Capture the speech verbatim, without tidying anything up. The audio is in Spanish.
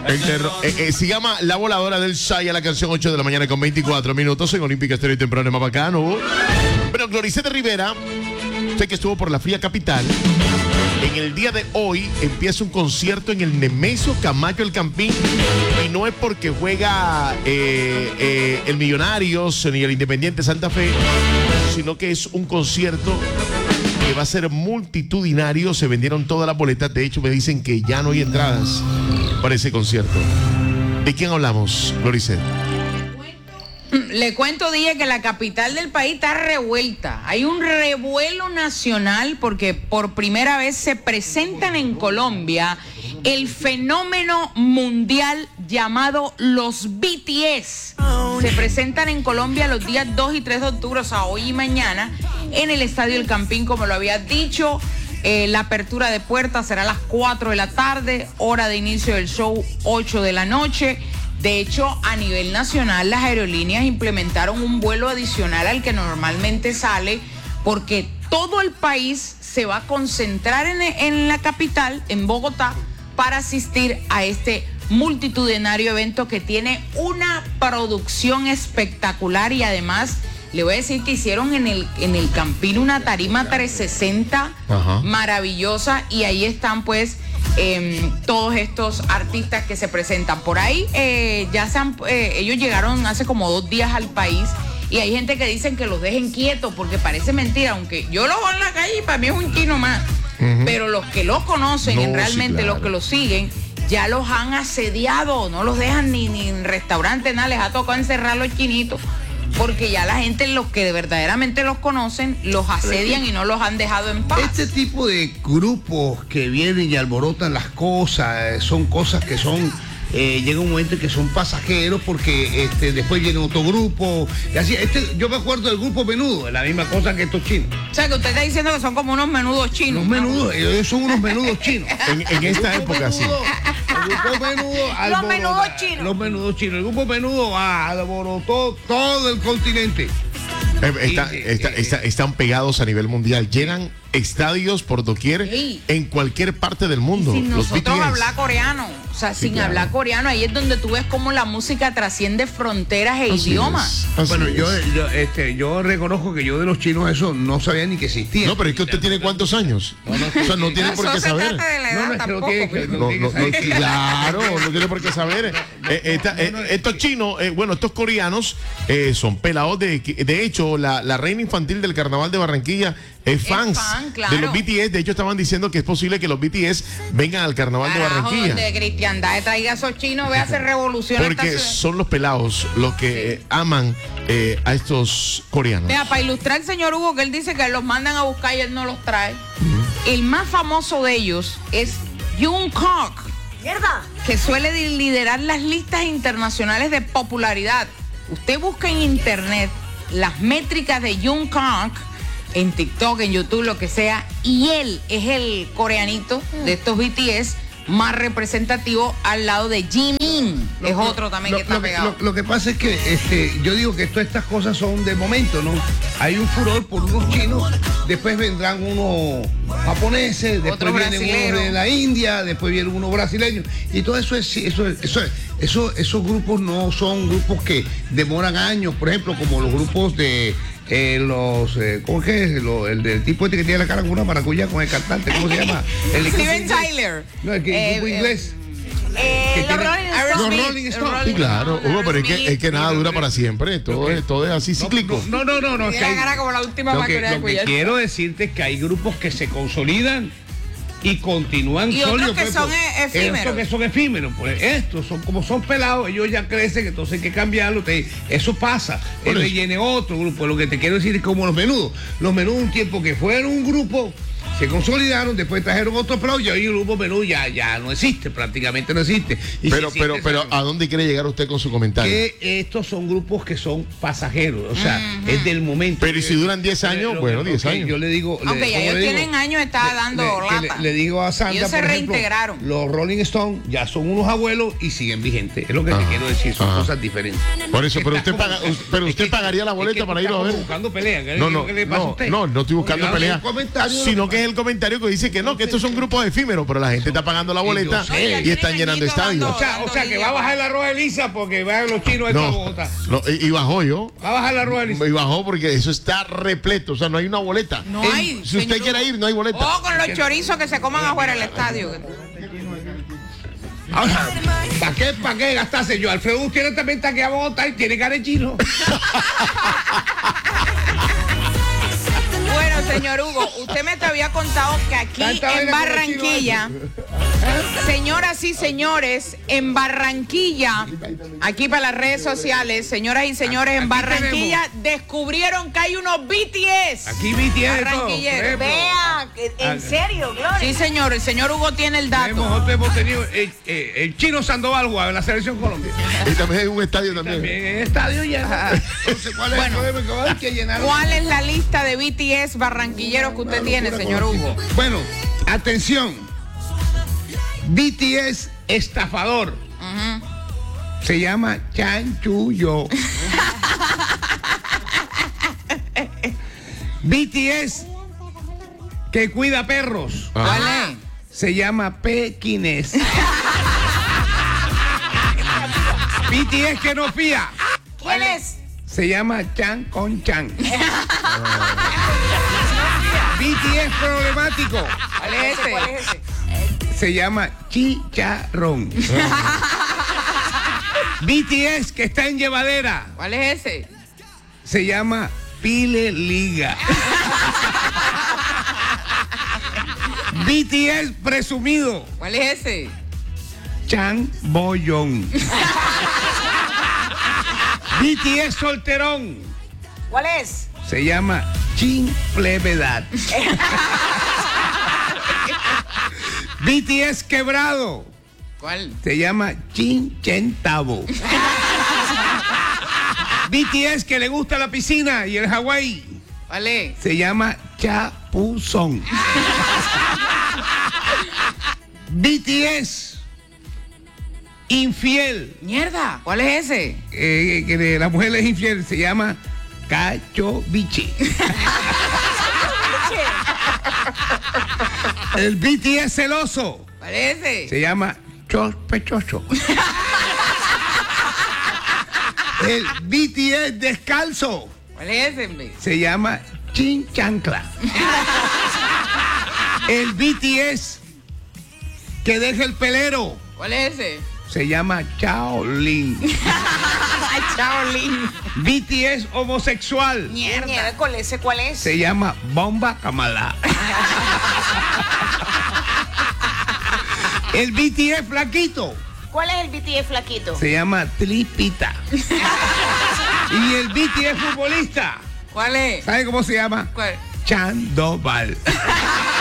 El terror. Eh, eh, se llama La Voladora del Shaya, la canción ocho de la mañana con veinticuatro minutos en Olímpica Estéreo y temprano en Mapacano. Bueno, Gloriceta Rivera, usted que estuvo por la fría capital, en el día de hoy empieza un concierto en el Nemesio Camacho El Campín, y no es porque juega eh, eh, el Millonarios ni el Independiente Santa Fe, sino que es un concierto que va a ser multitudinario. Se vendieron todas las boletas. De hecho, me dicen que ya no hay entradas para ese concierto. ¿De quién hablamos, Gloricet? Le cuento, día que la capital del país está revuelta. Hay un revuelo nacional porque por primera vez se presentan en Colombia el fenómeno mundial llamado los B T S. Se presentan en Colombia los días dos y tres de octubre, o sea, hoy y mañana, en el Estadio El Campín, como lo había dicho. Eh, la apertura de puertas será a las cuatro de la tarde, hora de inicio del show ocho de la noche. De hecho, a nivel nacional, las aerolíneas implementaron un vuelo adicional al que normalmente sale, porque todo el país se va a concentrar en, en la capital, en Bogotá, para asistir a este multitudinario evento que tiene una producción espectacular. Y además, le voy a decir que hicieron en el, en el Campín una tarima trescientos sesenta Ajá. maravillosa, y ahí están pues Eh, todos estos artistas que se presentan por ahí. Eh, ya se han, eh, ellos llegaron hace como dos días al país, y hay gente que dicen que los dejen quietos porque parece mentira, aunque yo los veo en la calle y para mí es un chino más. Uh-huh. Pero los que los conocen, no, realmente sí, claro. Los que los siguen, ya los han asediado, no los dejan ni, ni en restaurantes, nada, les ha tocado encerrar los chinitos, porque ya la gente, los que verdaderamente los conocen, los asedian y no los han dejado en paz. Este tipo de grupos que vienen y alborotan las cosas, son cosas que son, eh, llega un momento en que son pasajeros, porque este, después viene otro grupo. Y así, este, yo me acuerdo del grupo Menudo, es la misma cosa que estos chinos. O sea, que usted está diciendo que son como unos menudos chinos. Unos menudos, ellos son unos menudos chinos. En, en esta época, menudo, sí. El grupo Menudo los menudos chinos. Los menudos chinos. El grupo Menudo alborotó todo el continente. Eh, está, está, está, están pegados a nivel mundial. Llenan estadios por doquier, sí, en cualquier parte del mundo. Sin los nosotros hablar coreano. O sea, sí, sin claro. hablar coreano. Ahí es donde tú ves cómo la música trasciende fronteras e Así idiomas. Es. Bueno, es. yo, yo, este, yo reconozco que yo de los chinos eso no sabía ni que existía. No, pero es que usted tiene cuántos años. No, no, o sea, no tiene por qué saber. No, no, tampoco, que, que no, no, no, no, claro, no tiene por qué saber. Eh, esta, eh, estos chinos, eh, bueno, estos coreanos eh, son pelados de, de hecho, la, la reina infantil del carnaval de Barranquilla es fans es fan, claro. de los B T S. De hecho, estaban diciendo que es posible que los B T S vengan al carnaval Carajo, de Barranquilla. Donde cristiandad traiga a esos chinos, ve a hacer revolución. Porque son los pelados los que sí. eh, aman eh, a estos coreanos. Mira, para ilustrar al señor Hugo, que él dice que los mandan a buscar y él no los trae. Uh-huh. El más famoso de ellos es Jungkook, ¿Mierda? que suele liderar las listas internacionales de popularidad. Usted busca en internet las métricas de Jungkook, en TikTok, en YouTube, lo que sea, y él es el coreanito de estos B T S más representativo, al lado de Jimin, lo, es otro también lo, que está lo, pegado. Lo, lo que pasa es que este, yo digo que todas estas cosas son de momento, ¿no? Hay un furor por unos chinos, después vendrán unos japoneses, después vienen unos de la India, después vienen unos brasileños, y todo eso es, eso, eso, eso, esos grupos no son grupos que demoran años, por ejemplo, como los grupos de Eh, los, eh, ¿cómo que es? Lo, el del tipo este que tiene la cara con una maracuyá con el cantante, ¿cómo se llama? El Steven Tyler. No, el que eh, grupo inglés. Eh, que los, tiene, Rolling los Rolling Stones. Sí, claro, Hugo, pero es que, es que nada dura para siempre, todo, es, todo es así cíclico. No, no, no, no. Tiene la cara como la última lo que, lo que quiero decirte es que hay grupos que se consolidan y continúan y sólidos. Otros que pues, son pues, efímeros. Estos que son efímeros. Pues, estos son como son pelados, ellos ya crecen, entonces hay que cambiarlo. Te, eso pasa. Él le viene otro grupo. Lo que te quiero decir es como los menudos. Los menudos un tiempo que fueron un grupo, se consolidaron, después trajeron otros pelados y hoy el grupo menudo ya, ya no existe, prácticamente no existe. Y pero, si pero, existe, pero, ¿a dónde quiere llegar usted con su comentario? Que estos son grupos que son pasajeros, o sea, uh-huh. es del momento. Pero y si duran diez años, lo, bueno, diez okay, años. Yo le digo. Aunque le, ya ellos le digo, tienen años, está le, dando le, lata. Le, le digo a Sandra, ellos se por ejemplo, reintegraron. Los Rolling Stones ya son unos abuelos y siguen vigentes. Es lo que ajá, te quiero decir, son ajá. cosas diferentes. Por eso, pero usted, como, paga, pero usted pagaría la boleta es que para ir a ver. buscando pelea. No, no, ¿Qué le pasa no, a usted? no, no estoy buscando pelea. Sino que es el comentario que dice que no, que estos son grupos efímeros, pero la gente está pagando la boleta Sí, yo sé. y están llenando estadios. O sea, o sea que va a bajar el arroz Elisa porque van los chinos a esta No, Bogotá. no, y, y bajó yo. Va a bajar el arroz Elisa. Y bajó porque eso está repleto, o sea, no hay una boleta. No En- hay, Si usted señor quiere Hugo. ir, no hay boleta. O con los chorizos que se coman afuera del estadio. Ahora, ¿para qué, para qué gastarse yo? Alfredo Gutiérrez también está aquí a Bogotá y tiene cara de chino. Bueno, señor Hugo, usted me te había contado que aquí Tanta en vaina con los Barranquilla, señoras y señores, en Barranquilla, aquí para las redes sociales, señoras y señores, en Aquí Barranquilla descubrieron que hay unos B T S. Aquí B T S de todo. Barranquilleros. Por ejemplo, Vea, que- en serio, Gloria. Sí, señor, el señor Hugo tiene el dato. hemos, nosotros hemos tenido eh, eh, el chino Sandoval jugaba en la selección Colombia. Y también hay un estadio también. También en el estadio ya. Entonces, ¿cuál es Bueno. el problema? Que hay que llenar. ¿Cuál es la lista de B T S barranquilleros que usted tiene, señor Hugo? Bueno, atención. B T S estafador. Se llama Chanchullo. B T S que cuida perros. ¿Cuál es? Se llama Pequines. B T S que no fía. ¿Quién es? Se llama Chan con Chan. B T S problemático. ¿Cuál es ese? ¿Cuál es ese? Se llama Chicharrón. B T S que está en llevadera. ¿Cuál es ese? Se llama Pile Liga. B T S presumido. ¿Cuál es ese? Chan Boyón. B T S solterón. ¿Cuál es? Se llama Chin Plevedad. B T S quebrado. ¿Cuál? Se llama Chin Chentavo. B T S que le gusta la piscina y el Hawái. ¿Cuál es? Se llama Chapuzón. B T S infiel. Mierda, ¿cuál es ese? Eh, que la mujer es infiel. Se llama Cacho Bichi. El B T S celoso. ¿Cuál es ese? Se llama Chospechoso. El B T S descalzo. ¿Cuál es ese, hombre? Se llama Chin Chancla. El B T S que deja el pelero. ¿Cuál es ese? Se llama Shaolin. Shaolin. B T S homosexual. Mierda. ¿Cuál es ese? ¿Cuál es? Se llama Bomba Kamala. El B T S flaquito. ¿Cuál es el B T S flaquito? Se llama Tripita. Y el B T S futbolista. ¿Cuál es? ¿Sabe cómo se llama? ¿Cuál? Chandoval.